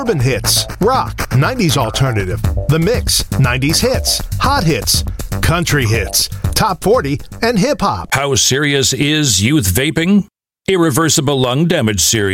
Urban hits, rock, 90s alternative, The Mix, 90s hits, hot hits, country hits, top 40, and hip hop. How serious is youth vaping? Irreversible lung damage series.